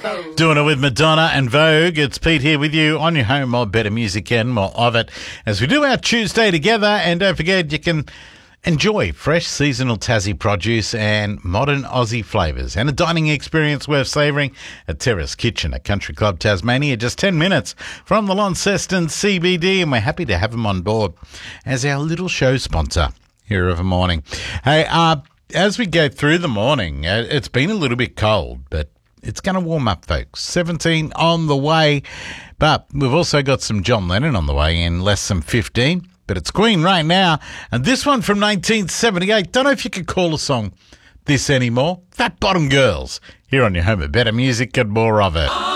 Doing it with Madonna and Vogue. It's Pete here with you on your home of better music and more of it as we do our Tuesday together. And don't forget, you can enjoy fresh seasonal Tassie produce and modern Aussie flavours and a dining experience worth savouring at Terrace Kitchen at Country Club Tasmania, just 10 minutes from the Launceston CBD, and we're happy to have them on board as our little show sponsor here of a morning. Hey, as we go through the morning, it's been a little bit cold, but it's going to warm up, folks. 17 on the way, but we've also got some John Lennon on the way in less than 15. But it's Queen right now, and this one from 1978. Don't know if you could call a song this anymore. Fat Bottom Girls, here on your home of better music and more of it.